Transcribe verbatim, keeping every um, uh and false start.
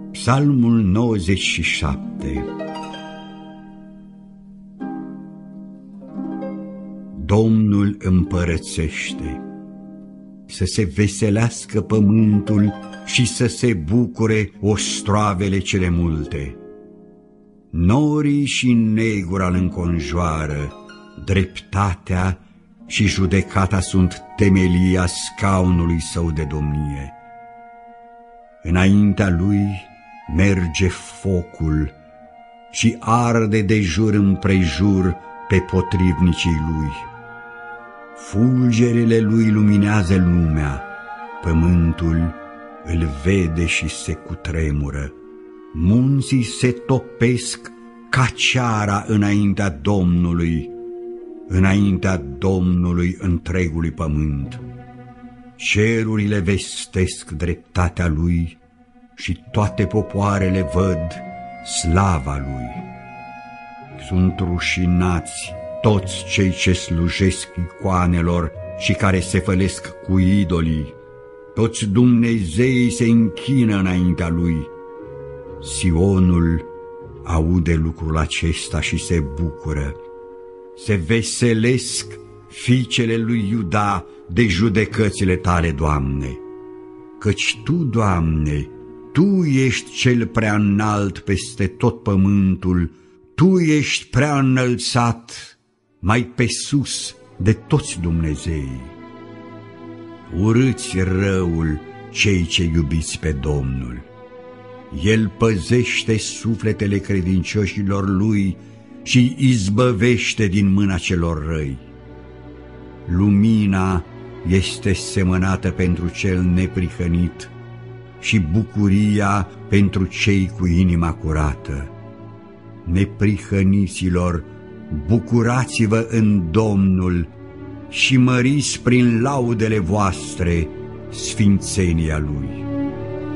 Psalmul nouăzeci și șapte. Domnul împărățește, să se veselească pământul și să se bucure ostroavele cele multe. Norii și negura îl înconjoară, dreptatea și judecata sunt temelia scaunului său de domnie. Înaintea lui merge focul și arde de jur împrejur pe potrivnicii lui. Fulgerele lui luminează lumea, pământul îl vede și se cutremură. Munții se topesc ca ceara înaintea Domnului, înaintea Domnului întregului pământ. Cerurile vestesc dreptatea lui și toate popoarele văd slava lui. Sunt rușinați toți cei ce slujesc icoanelor și care se fălesc cu idolii. Toți Dumnezeii se închină înaintea lui. Sionul aude lucrul acesta și se bucură. Se veselesc fiicele lui Iuda de judecățile tale, Doamne. Căci Tu, Doamne, Tu ești cel prea înalt peste tot pământul, Tu ești prea înălțat mai pe sus de toți Dumnezeii. Urâți răul cei ce iubiți pe Domnul. El păzește sufletele credincioșilor lui și izbăvește din mâna celor răi. Lumina este semănată pentru cel neprihănit și bucuria pentru cei cu inima curată. Neprihăniților, bucurați-vă în Domnul și măriți prin laudele voastre sfințenia Lui.